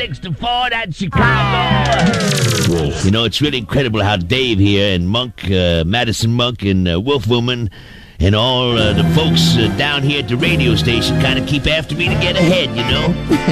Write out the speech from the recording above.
6-4, that's Chicago. You know, it's really incredible how Dave here and Monk, Madison Monk and Wolfwoman and all the folks down here at the radio station kind of keep after me to get ahead, you know?